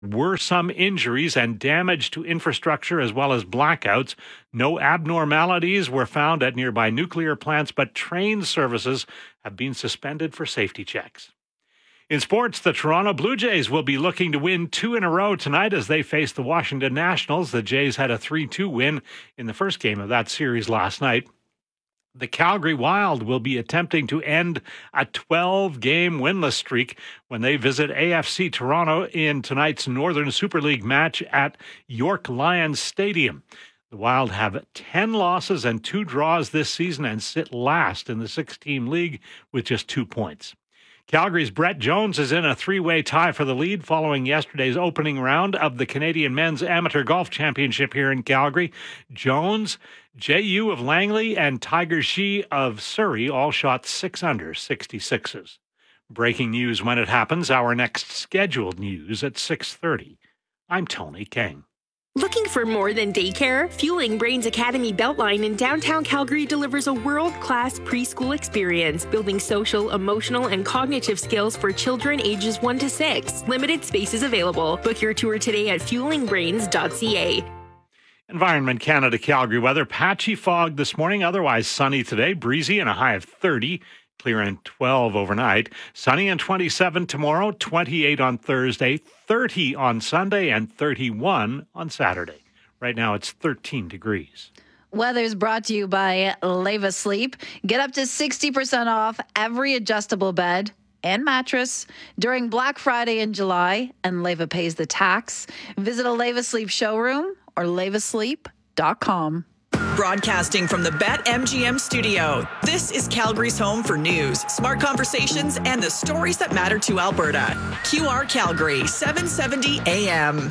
were some injuries and damage to infrastructure as well as blackouts. No abnormalities were found at nearby nuclear plants, but train services have been suspended for safety checks. In sports, the Toronto Blue Jays will be looking to win 2 in a row tonight as they face the Washington Nationals. The Jays had a 3-2 win in the first game of that series last night. The Calgary Wild will be attempting to end a 12-game winless streak when they visit AFC Toronto in tonight's Northern Super League match at York Lions Stadium. The Wild have 10 losses and 2 draws this season and sit last in the 6-team league with just 2 points. Calgary's Brett Jones is in a 3-way tie for the lead following yesterday's opening round of the Canadian Men's Amateur Golf Championship here in Calgary. Jones, J.U. of Langley, and Tiger Shi of Surrey all shot 6 under 66s. Breaking news when it happens, our next scheduled news at 6:30. I'm Tony King. Looking for more than daycare? Fueling Brains Academy Beltline in downtown Calgary delivers a world-class preschool experience, building social, emotional, and cognitive skills for children ages 1 to 6. Limited spaces available. Book your tour today at fuelingbrains.ca. Environment Canada Calgary weather. Patchy fog this morning, otherwise sunny today. Breezy and a high of 30. Clear and 12 overnight. Sunny and 27 tomorrow, 28 on Thursday, 30 on Sunday, and 31 on Saturday. Right now it's 13 degrees. Weather's brought to you by Leva Sleep. Get up to 60% off every adjustable bed and mattress during Black Friday in July, and Leva pays the tax. Visit a Leva Sleep showroom or levasleep.com. Broadcasting from the BetMGM studio, this is Calgary's home for news, smart conversations, and the stories that matter to Alberta. QR Calgary, 770 AM.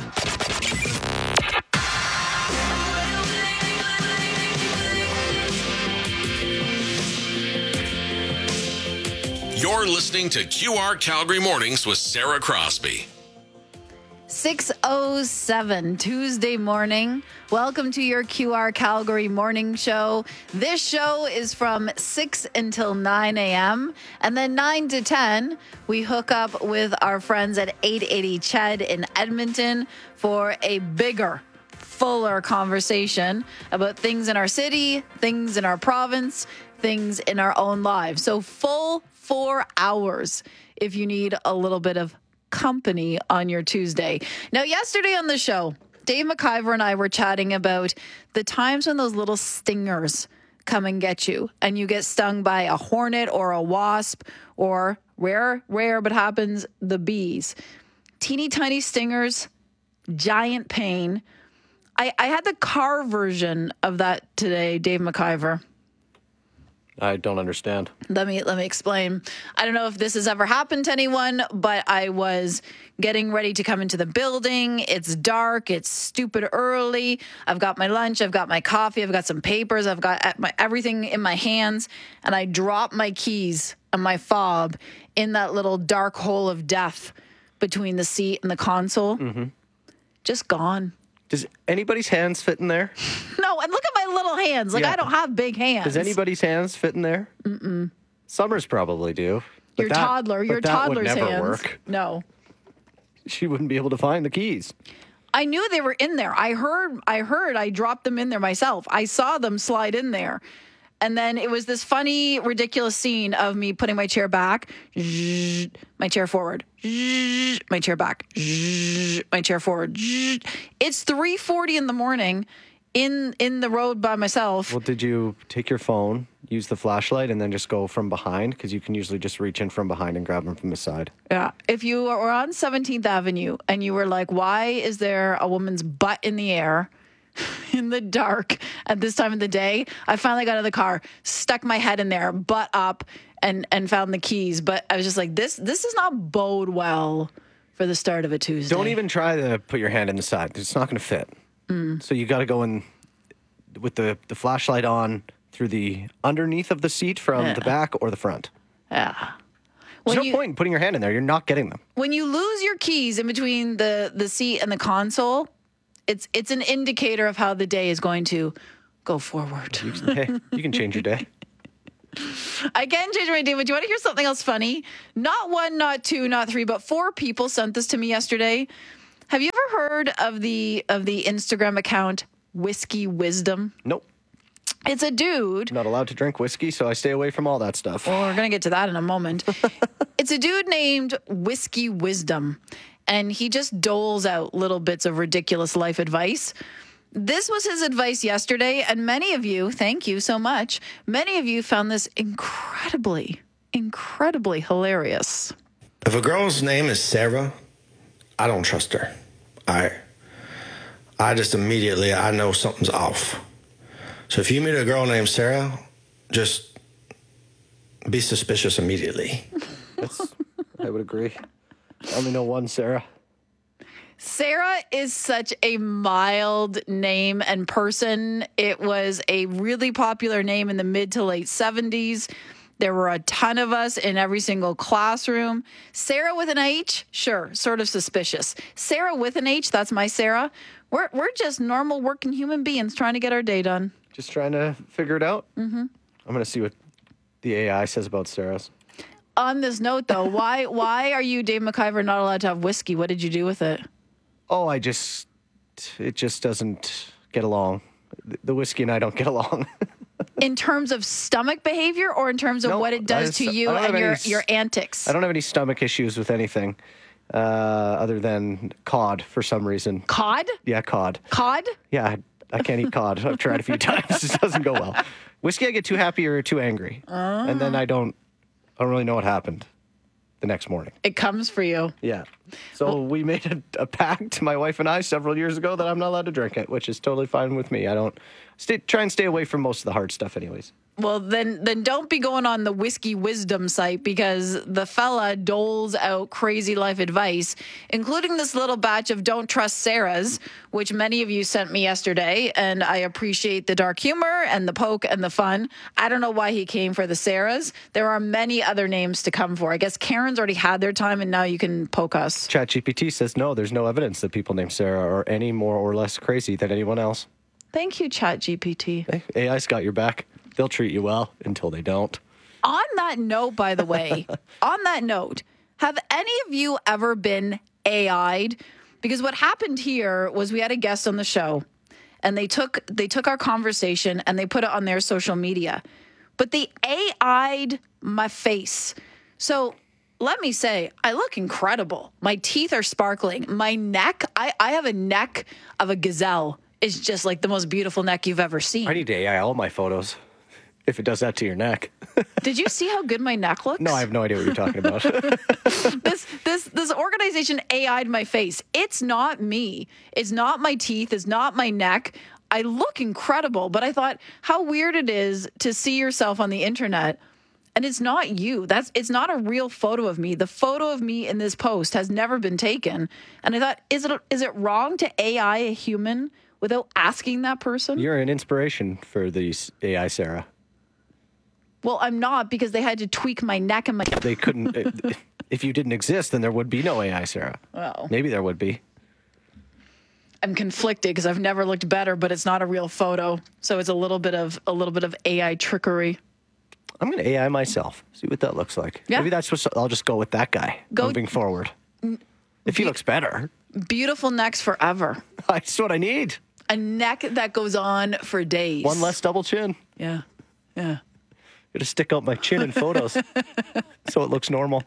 You're listening to QR Calgary Mornings with Sarah Crosby. 6:07 Tuesday morning. Welcome to your QR Calgary morning show. This show is from 6 until 9 a.m. And then 9 to 10, we hook up with our friends at 880 Ched in Edmonton for a bigger, fuller conversation about things in our city, things in our province, things in our own lives. So full 4 hours if you need a little bit of company on your Tuesday. Now, yesterday on the show, Dave McIver and I were chatting about the times when those little stingers come and get you and you get stung by a hornet or a wasp or rare but happens, the bees. Teeny tiny stingers, giant pain. I had the car version of that today, Dave McIver. I don't understand. Let me explain. I don't know if this has ever happened to anyone, but I was getting ready to come into the building. It's dark. It's stupid early. I've got my lunch. I've got my coffee. I've got some papers. I've got everything in my hands. And I drop my keys and my fob in that little dark hole of death between the seat and the console. Mm-hmm. Just gone. Does anybody's hands fit in there? No, and look at my little hands. Like, yeah. I don't have big hands. Does anybody's hands fit in there? Mm-mm. Summer's probably do. Your toddler's would never hands. Work. No. She wouldn't be able to find the keys. I knew they were in there. I heard I dropped them in there myself. I saw them slide in there. And then it was this funny, ridiculous scene of me putting my chair back, my chair forward, my chair back, my chair forward. It's 3:40 in the morning in the road by myself. Well, did you take your phone, use the flashlight, and then just go from behind? Because you can usually just reach in from behind and grab them from the side. Yeah. If you were on 17th Avenue and you were like, why is there a woman's butt in the air in the dark at this time of the day? I finally got out of the car, stuck my head in there, butt up, and found the keys. But I was just like, this does not bode well for the start of a Tuesday. Don't even try to put your hand in the side. It's not going to fit. So you got to go in with the flashlight on through the underneath of the seat from the back or the front. Yeah. There's no point in putting your hand in there. You're not getting them. When you lose your keys in between the seat and the console, it's an indicator of how the day is going to go forward. You can change your day. I can change my day, but do you want to hear something else funny? Not 1, not 2, not 3, but 4 people sent this to me yesterday. heard of the Instagram account Whiskey Wisdom? Nope. It's a dude. I'm not allowed to drink whiskey, so I stay away from all that stuff. Well, we're going to get to that in a moment. It's a dude named Whiskey Wisdom, and he just doles out little bits of ridiculous life advice. This was his advice yesterday, and many of you, thank you so much, many of you found this incredibly hilarious. If a girl's name is Sarah, I don't trust her. I just immediately, I know something's off. So if you meet a girl named Sarah, just be suspicious immediately. I would agree. I only know one Sarah. Sarah is such a mild name and person. It was a really popular name in the mid to late 70s. There were a ton of us in every single classroom. Sarah with an H, sure, sort of suspicious. Sarah with an H, that's my Sarah. We're just normal working human beings trying to get our day done. Just trying to figure it out? Mm-hmm. I'm going to see what the AI says about Sarah's. On this note, though, why are you, Dave McIver, not allowed to have whiskey? What did you do with it? Oh, it just doesn't get along. The whiskey and I don't get along. In terms of stomach behavior or in terms of what it does to you and your antics? I don't have any stomach issues with anything other than cod for some reason. Cod? Yeah, cod. Cod? Yeah, I can't eat cod. I've tried a few times. It doesn't go well. Whiskey, I get too happy or too angry. And then I don't really know what happened the next morning. It comes for you. Yeah. So we made a pact, my wife and I, several years ago that I'm not allowed to drink it, which is totally fine with me. I don't try and stay away from most of the hard stuff anyways. Well, then don't be going on the Whiskey Wisdom site because the fella doles out crazy life advice, including this little batch of Don't Trust Sarah's, which many of you sent me yesterday, and I appreciate the dark humor and the poke and the fun. I don't know why he came for the Sarah's. There are many other names to come for. I guess Karen's already had their time, and now you can poke us. ChatGPT says no, there's no evidence that people named Sarah are any more or less crazy than anyone else. Thank you, ChatGPT. Hey, AI's got your back. They'll treat you well until they don't. On that note, by the way, have any of you ever been AI'd? Because what happened here was we had a guest on the show, and they took our conversation and they put it on their social media, but they AI'd my face. So let me say, I look incredible. My teeth are sparkling. My neck, I have a neck of a gazelle. It's just like the most beautiful neck you've ever seen. I need to AI all my photos. If it does that to your neck. Did you see how good my neck looks? No, I have no idea what you're talking about. This organization AI'd my face. It's not me. It's not my teeth. It's not my neck. I look incredible, but I thought how weird it is to see yourself on the internet and it's not you. It's not a real photo of me. The photo of me in this post has never been taken. And I thought, is it wrong to AI a human without asking that person? You're an inspiration for these AI Sarah. Well, I'm not because they had to tweak my neck and my... They couldn't... If you didn't exist, then there would be no AI Sarah. Well... Maybe there would be. I'm conflicted because I've never looked better, but it's not a real photo. So it's a little bit of AI trickery. I'm going to AI myself. See what that looks like. Yeah. Maybe that's what I'll just go with that guy moving forward. If he looks better. Beautiful necks forever. That's what I need. A neck that goes on for days. One less double chin. Yeah. Yeah. Gotta stick out my chin in photos so it looks normal.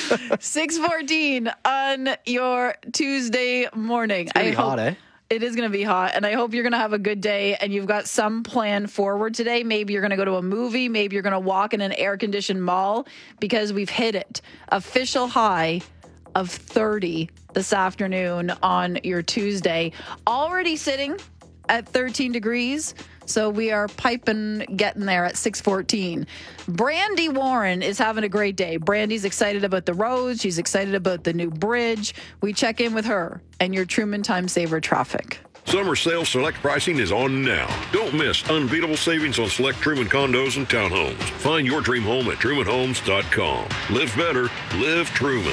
6:14 on your Tuesday morning. It's gonna be hot, eh? It is going to be hot, and I hope you're going to have a good day, and you've got some plan forward today. Maybe you're going to go to a movie. Maybe you're going to walk in an air-conditioned mall because we've hit it. Official high of 30 this afternoon on your Tuesday. Already sitting at 13 degrees. So we are getting there at 6:14. Brandy Warren is having a great day. Brandy's excited about the roads. She's excited about the new bridge. We check in with her and your Truman Time Saver traffic. Summer sale select pricing is on now. Don't miss unbeatable savings on select Truman condos and townhomes. Find your dream home at trumanhomes.com. Live better, live Truman.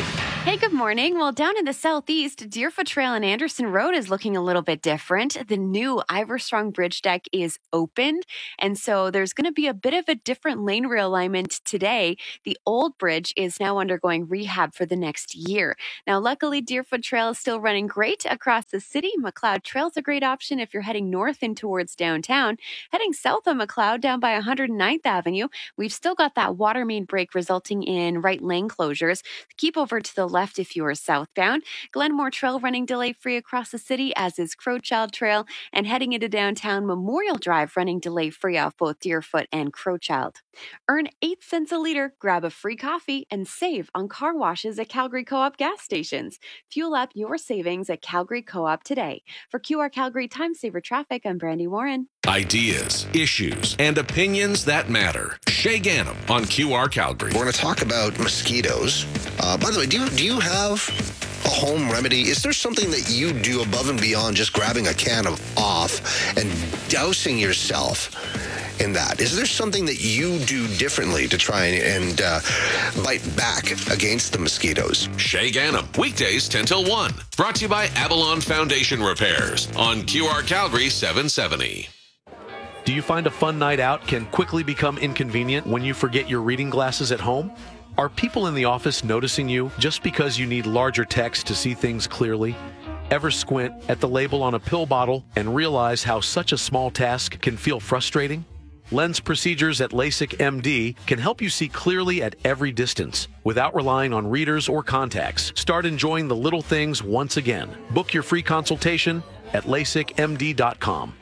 Hey, good morning. Well, down in the southeast, Deerfoot Trail and Anderson Road is looking a little bit different. The new Iverstrong Bridge deck is opened, and so there's going to be a bit of a different lane realignment today. The old bridge is now undergoing rehab for the next year. Now, luckily, Deerfoot Trail is still running great across the city. McLeod Trail is a great option if you're heading north and towards downtown. Heading south of McLeod down by 109th Avenue, we've still got that water main break resulting in right lane closures. Keep over to the left if you are southbound. Glenmore Trail running delay-free across the city, as is Crowchild Trail, and heading into downtown, Memorial Drive running delay-free off both Deerfoot and Crowchild. Earn 8 cents a liter, grab a free coffee, and save on car washes at Calgary Co-op gas stations. Fuel up your savings at Calgary Co-op today. For QR Calgary Time Saver Traffic, I'm Brandy Warren. Ideas, issues, and opinions that matter. Shay Ganem on QR Calgary. We're going to talk about mosquitoes. By the way, do you have a home remedy? Is there something that you do above and beyond just grabbing a can of off and dousing yourself in that? Is there something that you do differently to try and bite back against the mosquitoes? Shay Ganem, weekdays 10 till 1. Brought to you by Avalon Foundation Repairs on QR Calgary 770. Do you find a fun night out can quickly become inconvenient when you forget your reading glasses at home? Are people in the office noticing you just because you need larger text to see things clearly? Ever squint at the label on a pill bottle and realize how such a small task can feel frustrating? Lens procedures at LASIK MD can help you see clearly at every distance without relying on readers or contacts. Start enjoying the little things once again. Book your free consultation at LASIKMD.com.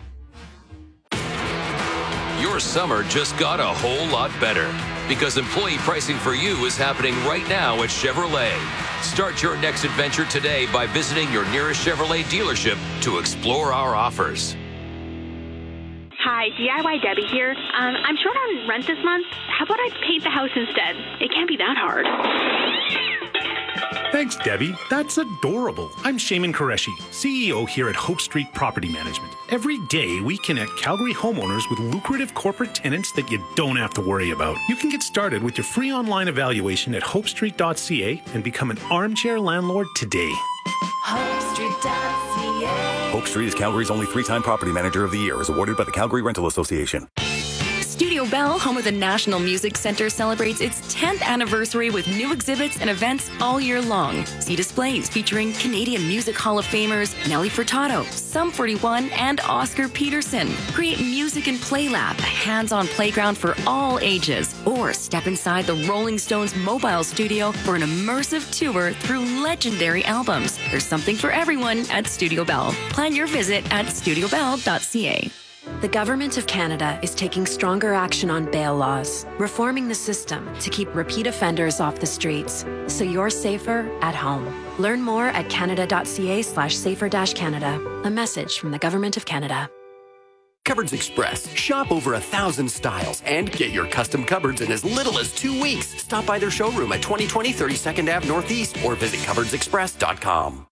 Your summer just got a whole lot better because employee pricing for you is happening right now at Chevrolet. Start your next adventure today by visiting your nearest Chevrolet dealership to explore our offers. Hi, DIY Debbie here. I'm short on rent this month. How about I paint the house instead? It can't be that hard. Thanks, Debbie. That's adorable. I'm Shaman Qureshi, CEO here at Hope Street Property Management. Every day, we connect Calgary homeowners with lucrative corporate tenants that you don't have to worry about. You can get started with your free online evaluation at hopestreet.ca and become an armchair landlord today. HopeStreet.ca. Hope Street is Calgary's only 3-time property manager of the year, as awarded by the Calgary Rental Association. Studio Bell, home of the National Music Center, celebrates its 10th anniversary with new exhibits and events all year long. See displays featuring Canadian Music Hall of Famers Nelly Furtado, Sum 41, and Oscar Peterson. Create Music and Play Lab, a hands-on playground for all ages. Or step inside the Rolling Stones mobile studio for an immersive tour through legendary albums. There's something for everyone at Studio Bell. Plan your visit at studiobell.ca. The Government of Canada is taking stronger action on bail laws, reforming the system to keep repeat offenders off the streets, so you're safer at home. Learn more at canada.ca/safer-canada. A message from the Government of Canada. Cupboards Express. Shop over 1,000 styles and get your custom cupboards in as little as 2 weeks. Stop by their showroom at 2020 32nd Ave Northeast or visit cupboardsexpress.com.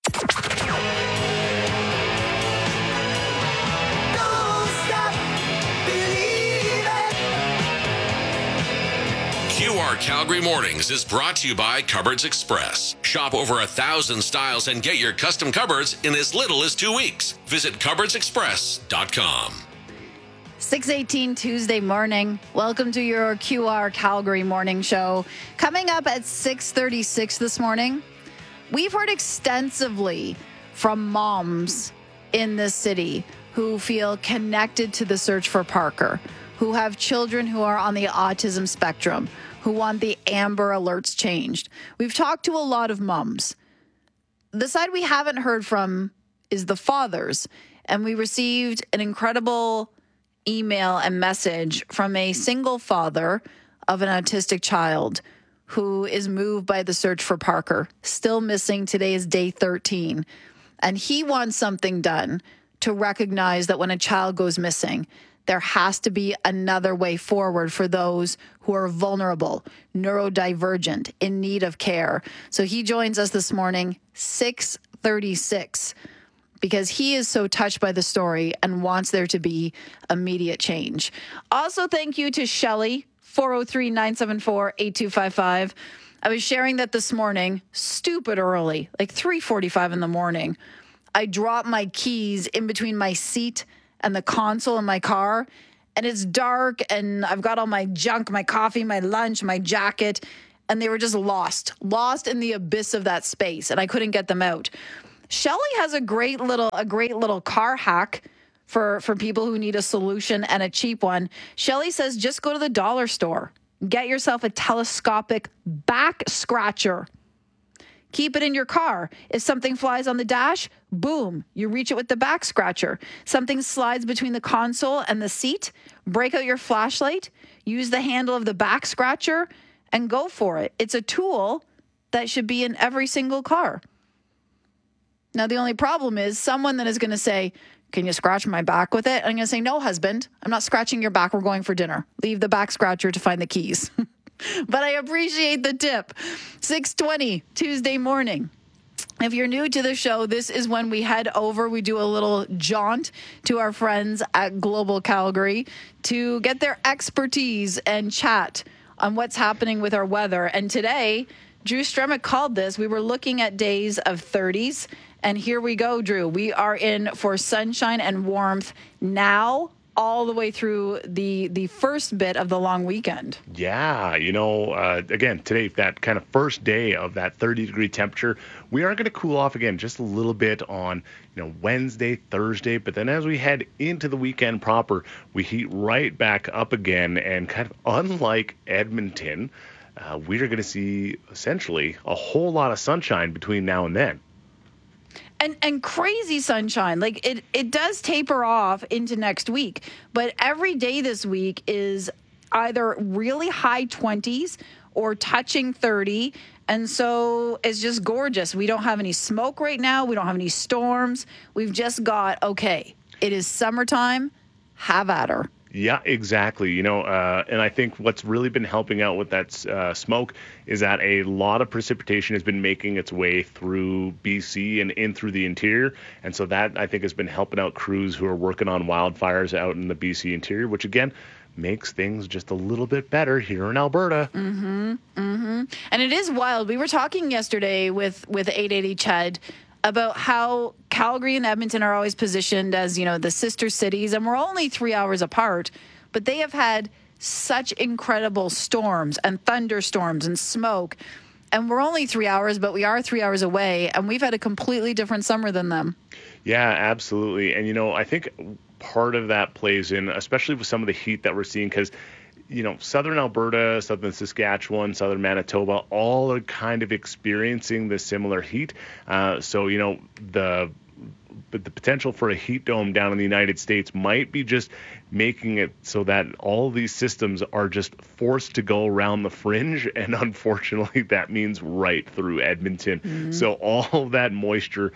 QR Calgary Mornings is brought to you by Cupboards Express. Shop over 1,000 styles and get your custom cupboards in as little as 2 weeks. Visit cupboardsexpress.com. 6:18 Tuesday morning. Welcome to your QR Calgary morning show. Coming up at 6:36 this morning, we've heard extensively from moms in this city who feel connected to the search for Parker, who have children who are on the autism spectrum, who want the Amber Alerts changed. We've talked to a lot of moms. The side we haven't heard from is the fathers, and we received an incredible email and message from a single father of an autistic child who is moved by the search for Parker, still missing. Today is day 13, and he wants something done to recognize that when a child goes missing, there has to be another way forward for those who are vulnerable, neurodivergent, in need of care. So he joins us this morning, 6:36, because he is so touched by the story and wants there to be immediate change. Also, thank you to Shelley, 403-974-8255. I was sharing that this morning, stupid early, like 3:45 in the morning. I dropped my keys in between my seat and the console in my car, and it's dark, and I've got all my junk, my coffee, my lunch, my jacket, and they were just lost in the abyss of that space, and I couldn't get them out. Shelley has a great little car hack for people who need a solution and a cheap one. Shelley says just go to the dollar store. Get yourself a telescopic back scratcher. Keep it in your car. If something flies on the dash, boom, you reach it with the back scratcher. Something slides between the console and the seat, break out your flashlight, use the handle of the back scratcher, and go for it. It's a tool that should be in every single car. Now, the only problem is someone that is going to say, can you scratch my back with it? I'm going to say, no, husband, I'm not scratching your back. We're going for dinner. Leave the back scratcher to find the keys. But I appreciate the tip. 6:20 Tuesday morning. If you're new to the show, this is when we head over. We do a little jaunt to our friends at Global Calgary to get their expertise and chat on what's happening with our weather. And today, Drew Stremick called this. We were looking at days of 30s. And here we go, Drew. We are in for sunshine and warmth now, all the way through the first bit of the long weekend. Yeah, again, today, that kind of first day of that 30-degree temperature, we are going to cool off again just a little bit on, Wednesday, Thursday. But then as we head into the weekend proper, we heat right back up again. And kind of unlike Edmonton, we are going to see essentially a whole lot of sunshine between now and then. And crazy sunshine. Like it does taper off into next week, but every day this week is either really high 20s or touching 30. And so it's just gorgeous. We don't have any smoke right now. We don't have any storms. We've just got, okay, it is summertime. Have at her. Yeah, exactly. And I think what's really been helping out with that smoke is that a lot of precipitation has been making its way through BC and in through the interior. And so that, I think, has been helping out crews who are working on wildfires out in the BC interior, which, again, makes things just a little bit better here in Alberta. Mm-hmm. Mm-hmm. And it is wild. We were talking yesterday with 880 Ched about how Calgary and Edmonton are always positioned as, the sister cities, and we're only 3 hours apart, but they have had such incredible storms and thunderstorms and smoke, and we're only 3 hours, but we are 3 hours away, and we've had a completely different summer than them. Yeah, absolutely. And, I think part of that plays in, especially with some of the heat that we're seeing, because southern Alberta, southern Saskatchewan, southern Manitoba, all are kind of experiencing the similar heat. So the potential for a heat dome down in the United States might be just making it so that all these systems are just forced to go around the fringe. And unfortunately, that means right through Edmonton. Mm-hmm. So all of that moisture,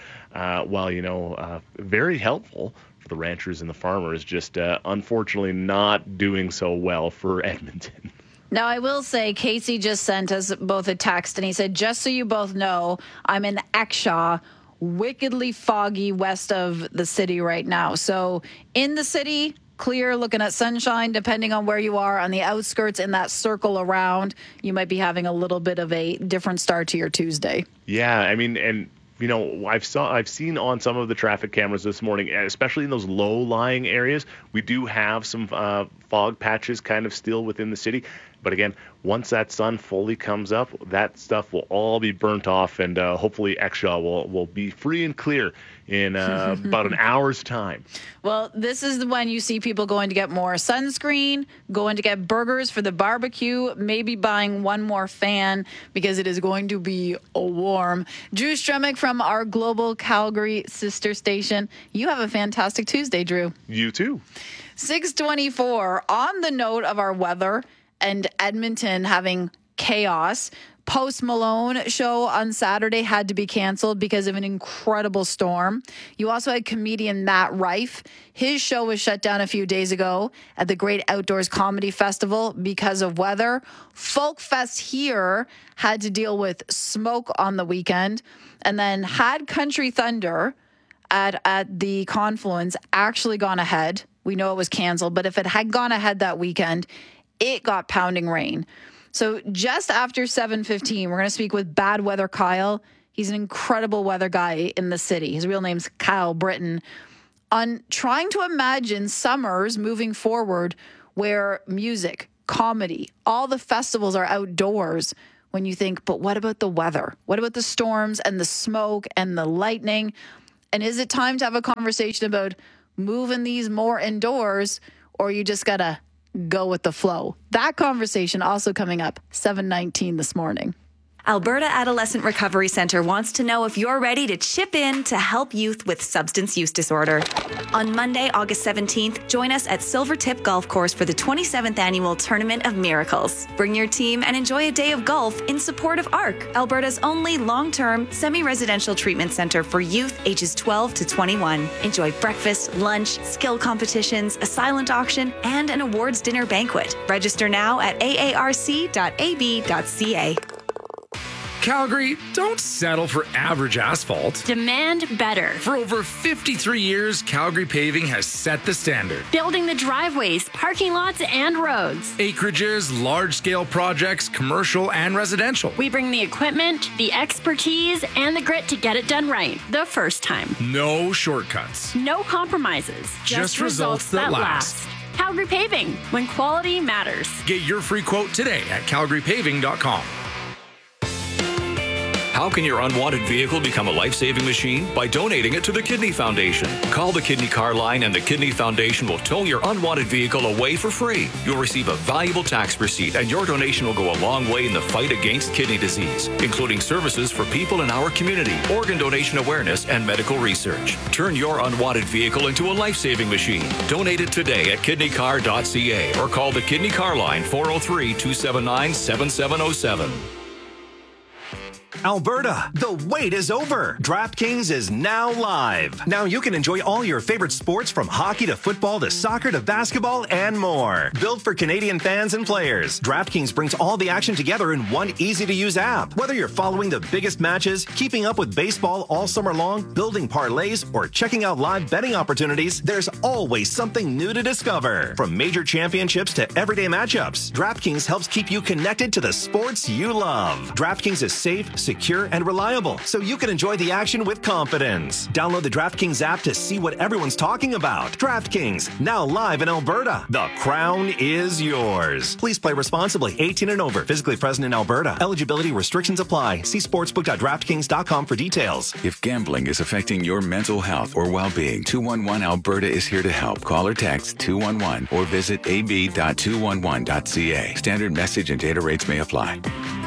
while, very helpful for the ranchers and the farmers, just unfortunately not doing so well for Edmonton. Now, I will say, Casey just sent us both a text, and he said, just so you both know, I'm in Exshaw, wickedly foggy west of the city right now. So in the city, clear, looking at sunshine, depending on where you are. On the outskirts, in that circle around, you might be having a little bit of a different start to your Tuesday. Yeah, I mean, and I've seen on some of the traffic cameras this morning, especially in those low-lying areas, we do have some fog patches kind of still within the city. But again, once that sun fully comes up, that stuff will all be burnt off, and hopefully Exshaw will be free and clear in about an hour's time. Well, this is when you see people going to get more sunscreen, going to get burgers for the barbecue, maybe buying one more fan because it is going to be warm. Drew Stremick from our Global Calgary sister station. You have a fantastic Tuesday, Drew. You too. 6:24. On the note of our weather and Edmonton having chaos, Post Malone show on Saturday had to be canceled because of an incredible storm. You also had comedian Matt Rife. His show was shut down a few days ago at the Great Outdoors Comedy Festival because of weather. Folk Fest here had to deal with smoke on the weekend. And then had Country Thunder at the Confluence actually gone ahead, we know it was canceled, but if it had gone ahead that weekend, it got pounding rain. So just after 7:15, we're going to speak with Bad Weather Kyle. He's an incredible weather guy in the city. His real name's Kyle Britton. On trying to imagine summers moving forward where music, comedy, all the festivals are outdoors, when you think, but what about the weather? What about the storms and the smoke and the lightning? And is it time to have a conversation about moving these more indoors, or you just got to go with the flow? That conversation also coming up 7:19 this morning. Alberta Adolescent Recovery Centre wants to know if you're ready to chip in to help youth with substance use disorder. On Monday, August 17th, join us at Silvertip Golf Course for the 27th Annual Tournament of Miracles. Bring your team and enjoy a day of golf in support of ARC, Alberta's only long-term semi-residential treatment centre for youth ages 12 to 21. Enjoy breakfast, lunch, skill competitions, a silent auction, and an awards dinner banquet. Register now at aarc.ab.ca. Calgary, don't settle for average asphalt. Demand better. For over 53 years, Calgary Paving has set the standard. Building the driveways, parking lots, and roads. Acreages, large-scale projects, commercial and residential. We bring the equipment, the expertise, and the grit to get it done right the first time. No shortcuts. No compromises. Just results that last. Calgary Paving, when quality matters. Get your free quote today at calgarypaving.com. How can your unwanted vehicle become a life-saving machine? By donating it to the Kidney Foundation. Call the Kidney Car Line and the Kidney Foundation will tow your unwanted vehicle away for free. You'll receive a valuable tax receipt and your donation will go a long way in the fight against kidney disease, including services for people in our community, organ donation awareness, and medical research. Turn your unwanted vehicle into a life-saving machine. Donate it today at kidneycar.ca or call the Kidney Car Line 403-279-7707. Alberta, the wait is over. DraftKings is now live. Now you can enjoy all your favorite sports from hockey to football to soccer to basketball and more. Built for Canadian fans and players, DraftKings brings all the action together in one easy-to-use app. Whether you're following the biggest matches, keeping up with baseball all summer long, building parlays, or checking out live betting opportunities, there's always something new to discover. From major championships to everyday matchups, DraftKings helps keep you connected to the sports you love. DraftKings is safe, secure, and reliable, so you can enjoy the action with confidence. Download the DraftKings app to see what everyone's talking about. DraftKings, now live in Alberta. The crown is yours. Please play responsibly. 18 and over. Physically present in Alberta. Eligibility restrictions apply. See sportsbook.draftkings.com for details. If gambling is affecting your mental health or well-being, 211 Alberta is here to help. Call or text 211 or visit ab.211.ca. Standard message and data rates may apply.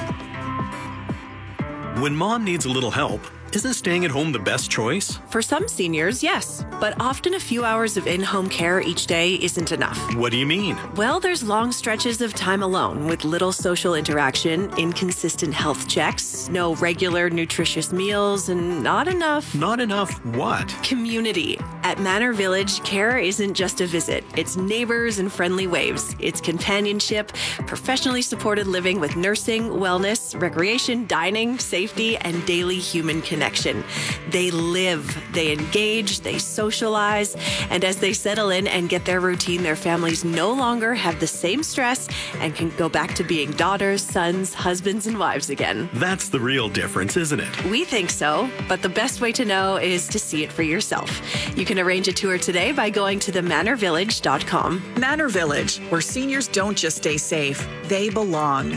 When mom needs a little help, isn't staying at home the best choice? For some seniors, yes. But often a few hours of in-home care each day isn't enough. What do you mean? Well, there's long stretches of time alone with little social interaction, inconsistent health checks, no regular nutritious meals, and not enough... Not enough what? Community. At Manor Village, care isn't just a visit. It's neighbors and friendly waves. It's companionship, professionally supported living with nursing, wellness, recreation, dining, safety, and daily human connection. They live, they engage, they socialize, and as they settle in and get their routine, their families no longer have the same stress and can go back to being daughters, sons, husbands, and wives again. That's the real difference, isn't it? We think so, but the best way to know is to see it for yourself. You can arrange a tour today by going to themanorvillage.com. Manor Village, where seniors don't just stay safe, they belong.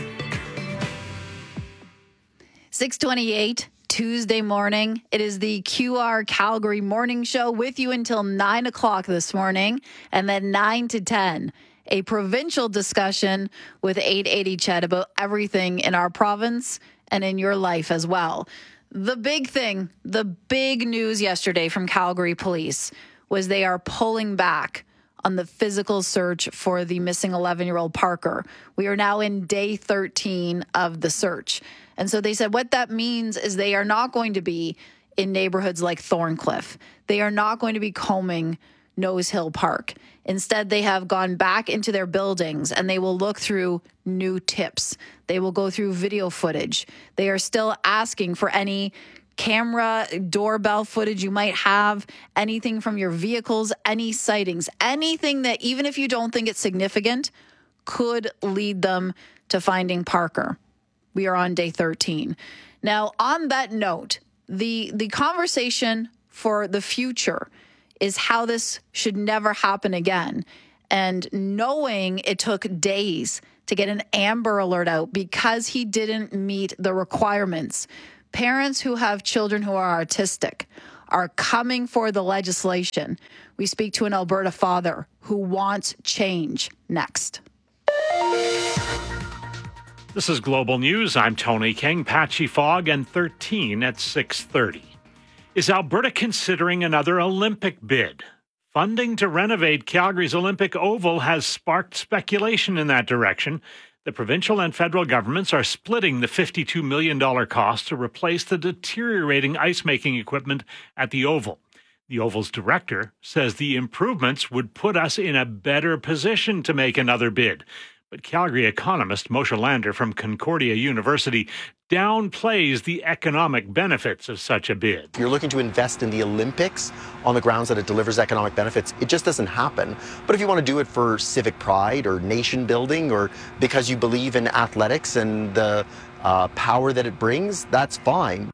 6:28. Tuesday morning. It is the QR Calgary Morning Show with you until 9 o'clock this morning, and then 9 to 10, a provincial discussion with 880 Ched about everything in our province and in your life as well. The big thing, the big news yesterday from Calgary Police was they are pulling back on the physical search for the missing 11-year-old Parker. We are now in day 13 of the search. And so they said what that means is they are not going to be in neighborhoods like Thorncliffe. They are not going to be combing Nose Hill Park. Instead, they have gone back into their buildings and they will look through new tips. They will go through video footage. They are still asking for any camera, doorbell footage you might have, anything from your vehicles, any sightings, anything that even if you don't think it's significant, could lead them to finding Parker. We are on day 13. Now, on that note, the conversation for the future is how this should never happen again. And knowing it took days to get an Amber Alert out because he didn't meet the requirements, parents who have children who are autistic are coming for the legislation. We speak to an Alberta father who wants change next. This is Global News. I'm Tony King. Patchy fog and 13 at 6:30. Is Alberta considering another Olympic bid? Funding to renovate Calgary's Olympic Oval has sparked speculation in that direction. The provincial and federal governments are splitting the $52 million cost to replace the deteriorating ice-making equipment at the Oval. The Oval's director says the improvements would put us in a better position to make another bid. But Calgary economist Moshe Lander from Concordia University downplays the economic benefits of such a bid. If you're looking to invest in the Olympics on the grounds that it delivers economic benefits, it just doesn't happen. But if you want to do it for civic pride or nation building or because you believe in athletics and the power that it brings, that's fine.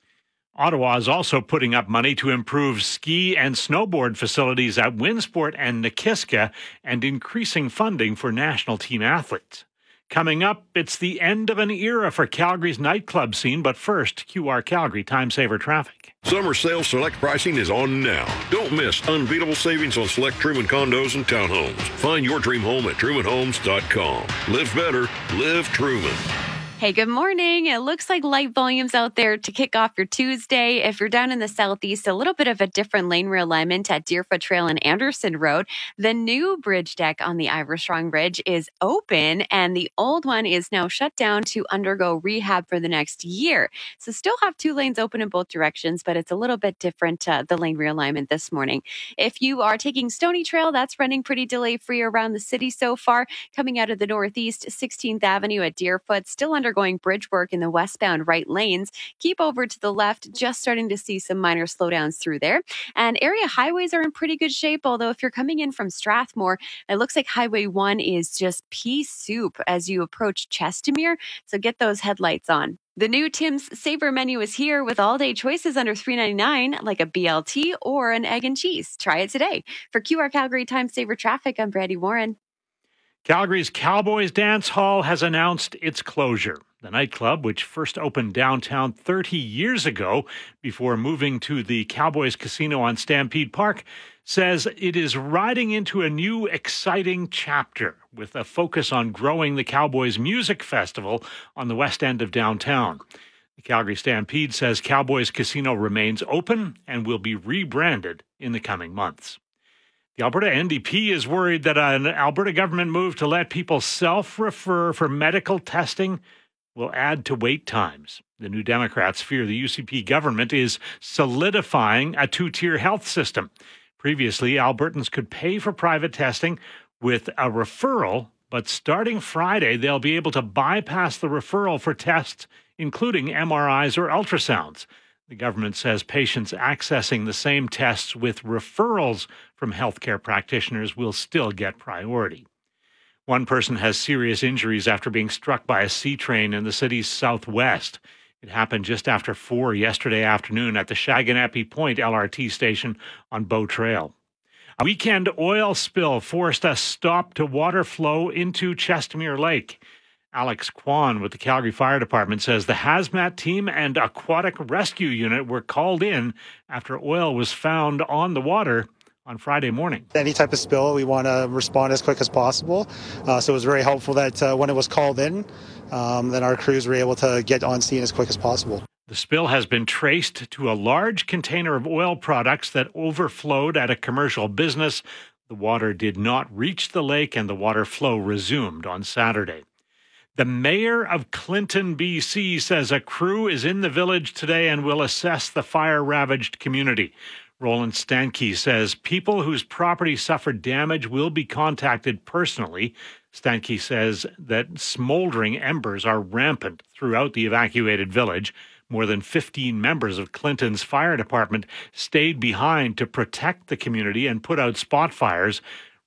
Ottawa is also putting up money to improve ski and snowboard facilities at Winsport and Nikiska and increasing funding for national team athletes. Coming up, it's the end of an era for Calgary's nightclub scene, but first, QR Calgary Time Saver Traffic. Summer sale select pricing is on now. Don't miss unbeatable savings on select Truman condos and townhomes. Find your dream home at trumanhomes.com. Live better, live Truman. Hey, good morning. It looks like light volumes out there to kick off your Tuesday. If you're down in the southeast, a little bit of a different lane realignment at Deerfoot Trail and Anderson Road. The new bridge deck on the Ivor Strong Bridge is open, and the old one is now shut down to undergo rehab for the next year. So still have 2 lanes open in both directions, but it's a little bit different, the lane realignment this morning. If you are taking Stony Trail, that's running pretty delay-free around the city so far. Coming out of the northeast, 16th Avenue at Deerfoot, still undergoing bridge work in the westbound right lanes. Keep over to the left, just starting to see some minor slowdowns through there. And area highways are in pretty good shape, although if you're coming in from Strathmore, it looks like Highway 1 is just pea soup as you approach Chestermere, so get those headlights on. The new Tim's Saver menu is here with all-day choices under $3.99, like a BLT or an egg and cheese. Try it today. For QR Calgary Time Saver Traffic, I'm Brady Warren. Calgary's Cowboys Dance Hall has announced its closure. The nightclub, which first opened downtown 30 years ago before moving to the Cowboys Casino on Stampede Park, says it is riding into a new exciting chapter with a focus on growing the Cowboys Music Festival on the west end of downtown. The Calgary Stampede says Cowboys Casino remains open and will be rebranded in the coming months. The Alberta NDP is worried that an Alberta government move to let people self-refer for medical testing will add to wait times. The New Democrats fear the UCP government is solidifying a 2-tier health system. Previously, Albertans could pay for private testing with a referral, but starting Friday, they'll be able to bypass the referral for tests, including MRIs or ultrasounds. The government says patients accessing the same tests with referrals from healthcare practitioners will still get priority. One person has serious injuries after being struck by a sea train in the city's southwest. It happened just after 4 yesterday afternoon at the Shaganappi Point LRT station on Bow Trail. A weekend oil spill forced a stop to water flow into Chestermere Lake. Alex Kwan with the Calgary Fire Department says the hazmat team and aquatic rescue unit were called in after oil was found on the water on Friday morning. Any type of spill, we want to respond as quick as possible. So it was very helpful that when it was called in, then our crews were able to get on scene as quick as possible. The spill has been traced to a large container of oil products that overflowed at a commercial business. The water did not reach the lake and the water flow resumed on Saturday. The mayor of Clinton, BC, says a crew is in the village today and will assess the fire-ravaged community. Roland Stanke says people whose property suffered damage will be contacted personally. Stanke says that smoldering embers are rampant throughout the evacuated village. More than 15 members of Clinton's fire department stayed behind to protect the community and put out spot fires.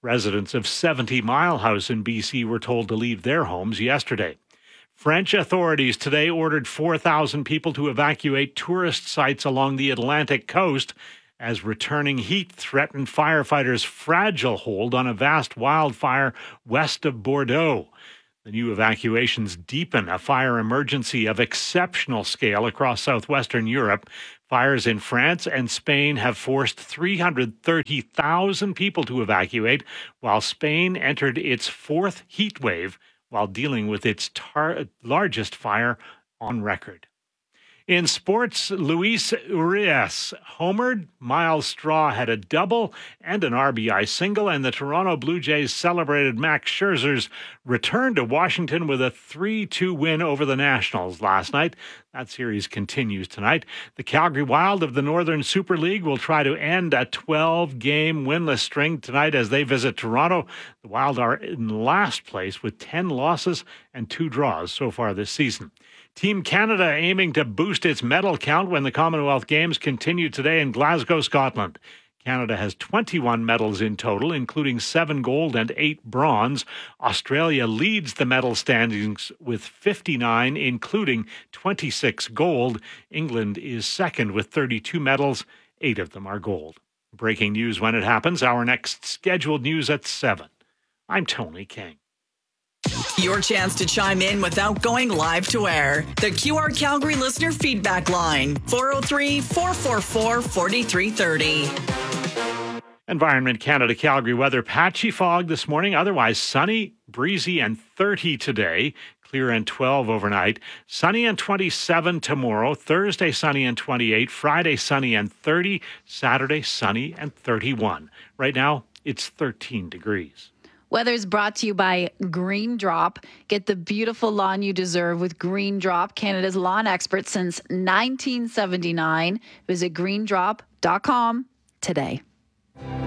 Residents of 70 Mile House in BC were told to leave their homes yesterday. French authorities today ordered 4,000 people to evacuate tourist sites along the Atlantic coast as returning heat threatened firefighters' fragile hold on a vast wildfire west of Bordeaux. The new evacuations deepen a fire emergency of exceptional scale across southwestern Europe. Fires in France and Spain have forced 330,000 people to evacuate, while Spain entered its fourth heat wave while dealing with its largest fire on record. In sports, Luis Urias homered, Miles Straw had a double and an RBI single, and the Toronto Blue Jays celebrated Max Scherzer's return to Washington with a 3-2 win over the Nationals last night. That series continues tonight. The Calgary Wild of the Northern Super League will try to end a 12-game winless string tonight as they visit Toronto. The Wild are in last place with 10 losses and 2 draws so far this season. Team Canada aiming to boost its medal count when the Commonwealth Games continue today in Glasgow, Scotland. Canada has 21 medals in total, including 7 gold and 8 bronze. Australia leads the medal standings with 59, including 26 gold. England is second with 32 medals. 8 of them are gold. Breaking news when it happens. Our next scheduled news at 7. I'm Tony King. Your chance to chime in without going live to air. The QR Calgary listener feedback line, 403-444-4330. Environment Canada Calgary weather. Patchy fog this morning, otherwise sunny, breezy, and 30 today. Clear and 12 overnight. Sunny and 27 tomorrow. Thursday, sunny and 28. Friday, sunny and 30. Saturday, sunny and 31. Right now, it's 13 degrees. Weather is brought to you by Green Drop. Get the beautiful lawn you deserve with Green Drop, Canada's lawn expert since 1979. Visit greendrop.com today.